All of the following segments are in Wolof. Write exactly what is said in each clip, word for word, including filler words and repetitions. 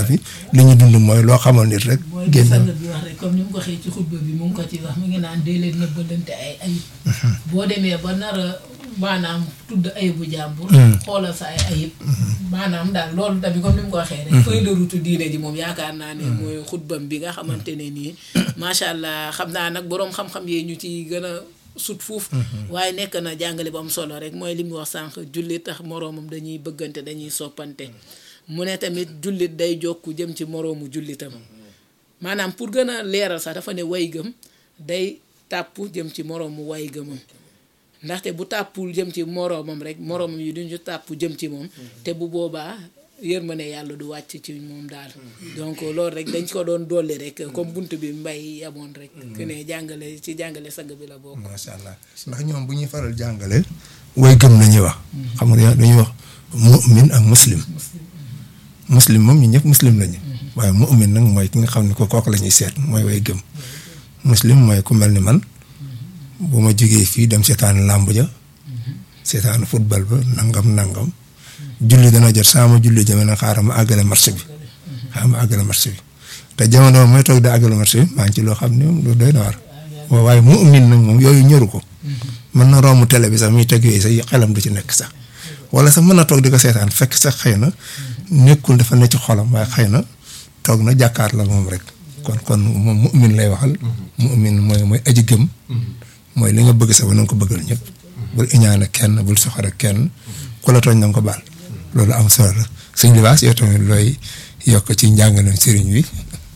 la fi li ñu dund mooy loo xamal nit rek. génn mooy bi wax rek comme ni mu ko waxee ci xutba bi mu ngi ko ci wax mu ngi naan dee leen nëbbalante ay ayib. boo demee ba nar a maanaam tudd ayibu jàmbur. xoolal sa ay ayib. maanaam daal loolu tamit comme ni mu ko waxee rek. feuille de route diine ji moom yaakaar naa ne mooy xutbam bi nga xamante ne nii macha allah xam naa nag boroom xam-xam yee ñu ci gën a sut fuuf. waaye nekk na jàngale bu am solo rek mooy li mu wax sànq jullit tax moroomam dañuy bëggante dañuy soppante mu ne tamit jullit day jokku jëm ci moroomu jullitam maanaam pour gën a leeral sax dafa ne way gëm day tàpp jëm ci moroomu way gëmam ndaxte bu tàppul jëm ci moroomam rek moroomam yi duñu tàpp jëm ci moom te bu boobaa yërmande yàlla du wàcc ci moom daal donc loolu rek dañ ko doon dolli rek comme bunt bi mbay yamoon rek que ne jàngale ci jàngale sang bi la bokk. macha allah ndax ñoom bu ñuy faral jàngale way gëm la ñuy wax xam nga dañuy wax mu'min ak muslim muslim moom ñu ñëpp muslim lañu waaye mu'min nag mooy ki nga xam ne ko kooku la ñuy seet mooy way gëm muslim mooy ku mel ni man bu ma jógee fii dem seetaan làmb ja seetaan football ba nangam nangam julli dana jot sama julli jame na xaaral ma àggale marché bi xaaral ma àggale marché bi te jamono mooy toog di àggale marché bi maa ngi ci loo xam ne lu doy na war waaye mu'min nag moom yooyu ñëru ko mën na romb télé bi sax muy teg yooyu sax xelam du ci nekk sax wala sax mën na toog di ko seetaan fekk sax xëy na nekkul dafa ne ci xolam waaye xëy na toog na jàkkaar la moom rek kon kon moom mu'min lay waxal mu'min mooy mooy aji gëm mooy li nga bëgg sax ba na nga ko bëggal ñëpp bul iñaane kenn bul soxore kenn ku la tooñ na nga ko baal loolu am solo la sëñ Libaas yow tamit looy yokk ci njàngaleem sëriñ wi.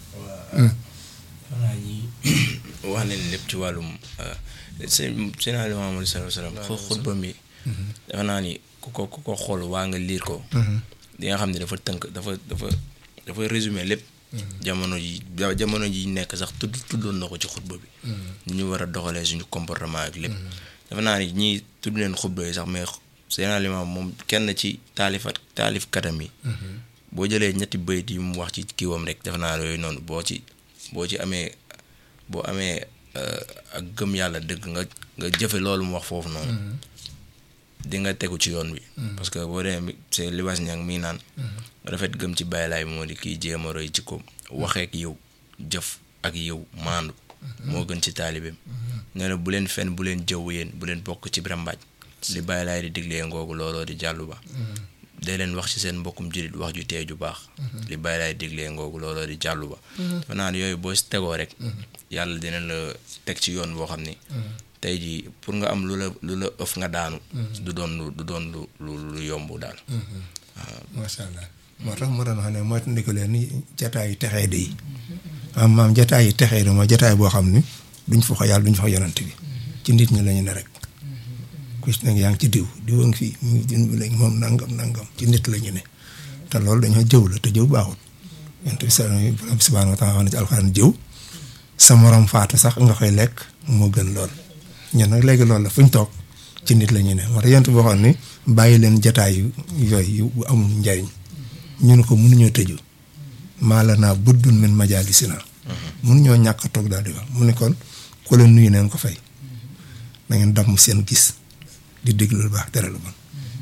xanaa ñi wax nañ lépp ci wàllum sëñ sëñ Aliou Mamadou sallallahu alayhi wa sallam xutba mi dafa naa ni ku ko ku ko xool waa nga liir ko di nga xam ne dafa tënk dafa dafa dafa résumé lépp jamono ji jamono ji nekk sax tudd tuddoon na ko ci xutba bi ni ñu war a doxalee suñu comportement ak lépp dafa naa ni ñii tudd leen xutba yi sax mais seen aliment moom kenn ci taalifat taalif katam yi boo jëlee ñetti bayit yi mu wax ci kiiwam rek defe naa yooyu noonu boo ci boo ci amee boo amee ak gëm yàlla dëgg nga nga jëfe loolu mu wax foofu noonu di nga tegu ci yoon wi parce que boo demee c'est Libaas Ñang mi naan rafet gëm ci bàyyi laay moo di kii jéem a roy ci ko waxeek yow jëf ak yow maandu moo gën ci taalibeem nee na bu leen fen bu leen jëw yéen bu leen bokk ci brambaaj li bàyyi laay di diglee ngoogu looloo di jàllu ba day leen wax ci seen mbokkum jullit wax ju tee ju baax li bàyyi laay diglee ngoogu looloo di jàllu ba dafa naan yooyu boo si tegoo rek yàlla dina la teg ci yoon boo xam ni tey jii pour nga am lu la lu la ëf nga daanu du doon lu du doon lu lu lu yomb daal waaw macha allah moo tax mu doon wax ne mooy ndiku leen ni jataay yi texee di am maam jataay yi texee di mooy jataay boo xam ni duñ fa yàlla duñ fa yonante bi ci nit ñi lañu ne rek ku ci nag yaa ngi ci diw diw a ngi fii mu ngi jën bi lañ moom nangam nangam ci nit la ñu ne te loolu dañoo jëw la te jëw baaxul yonent bi borom subhaanahu wa taala wax na ci alxuraan jëw sa morom faatu sax nga koy lekk moo gën lool ñun nag léegi loolu la fu ñu toog ci nit la ñu ne moo tax yonent boo xam ni bàyyi leen jataay yu yooyu yu amul njariñ ñu ne ko mënuñoo tëju maa la naa buddun min majaalisina mënuñoo ñàkk a toog daal di wax mu ne kon ku leen nuyu neen ko fay na ngeen damm seen gis di déglu lu baax tere lu bon.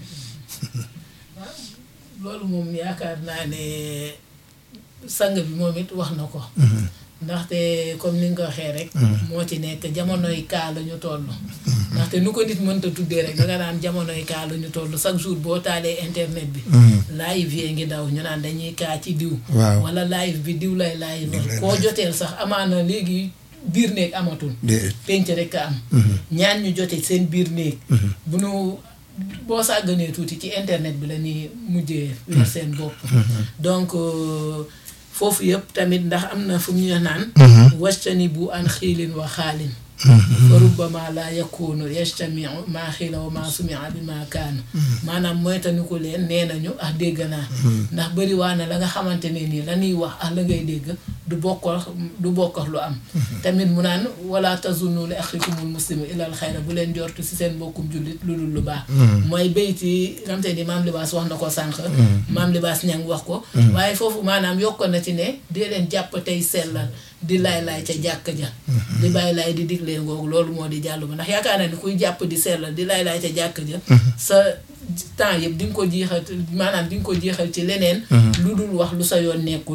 loolu moom yaakaar naa ne sang bi moom it wax na ko. ndaxte comme ni nga ko waxee rek. moo ci nekk jamonoy kaa la ñu toll. ndaxte nu ko nit mënta tuddee rek danga naan jamonoy kaa la ñu toll chaque jour boo taalee internet bi. live yi ngi daw ñu naan dañuy kaa ci diw. waaw wala live bi diw lay live. koo joteel sax amaana léegi. biir néeg amatul penc rek a am ñaan ñu jote seen biir néeg bu nu boo sàgganee tuuti ci internet bi la ñuy mujjee weer seen bopp donc foofu yëpp tamit ndax am na fu ñu naan wastani bu an xiilin wa xaalin fa rubbama la yakunu yastamiu maa xiila wa maa sumia bi maa kaanu maanaam moytaniku leen nee nañu ah dégg naa ndax bëri waa na la nga xamante ne nii la ñuy wax ah la ngay dégg du bokkal du bokkal lu am tamit mu naan wala tazunnu li axikumul muslimu ilal xayra bu leen jortu si seen mbokkum jullit lu dul lu baax mooy bayti xam te ni maam Libaas wax na ko sànq maam Libaas Ñang wax ko waaye foofu maanaam yokkoon na ci ne dee leen jàpp tey sellal di laay laay ca jàkk ja di bàyyi laay di diglee ngoogu loolu moo di jàllu ba ndax yaakaar naa ni kuy jàpp di sellal di laay laay ca jàkk ja sa temps yëpp di nga ko jeexal maanaam di nga ko jeexal ci leneen lu dul wax lu sa yoon nekkul